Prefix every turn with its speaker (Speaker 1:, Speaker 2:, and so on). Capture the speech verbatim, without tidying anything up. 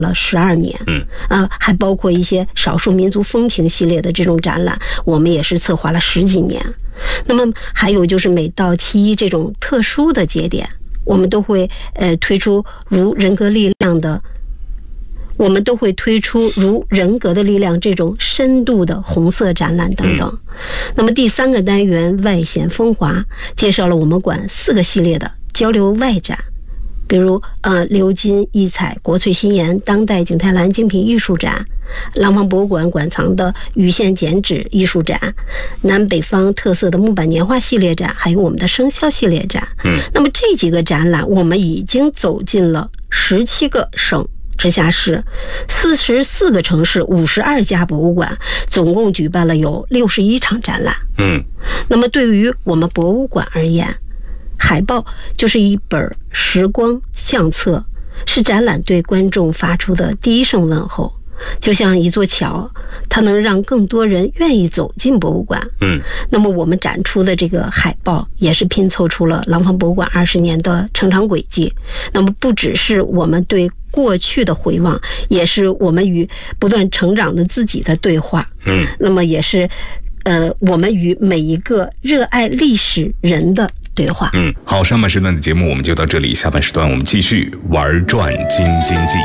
Speaker 1: 了十二年，
Speaker 2: 嗯，
Speaker 1: 啊，还包括一些少数民族风情系列的这种展览，我们也是策划了十几年。那么还有就是每到七一这种特殊的节点，我们都会呃推出如人格力量的。我们都会推出如人格的力量这种深度的红色展览等等。那么第三个单元外显风华，介绍了我们馆四个系列的交流外展，比如呃鎏金异彩国粹新颜当代景泰蓝精品艺术展，廊坊博物馆馆藏的鱼线剪纸艺术展，南北方特色的木板年画系列展，还有我们的生肖系列展。
Speaker 2: 嗯，
Speaker 1: 那么这几个展览我们已经走进了十七个省直辖市，四十四个城市，五十二家博物馆，总共举办了有六十一场展览。
Speaker 2: 嗯，
Speaker 1: 那么对于我们博物馆而言，海报就是一本时光相册，是展览对观众发出的第一声问候，就像一座桥，它能让更多人愿意走进博物馆。
Speaker 2: 嗯，
Speaker 1: 那么我们展出的这个海报也是拼凑出了廊坊博物馆二十年的成长轨迹。那么不只是我们对过去的回望，也是我们与不断成长的自己的对话。
Speaker 2: 嗯，
Speaker 1: 那么也是呃我们与每一个热爱历史人的对话。
Speaker 2: 嗯，好，上半时段的节目我们就到这里，下半时段我们继续玩转京津冀。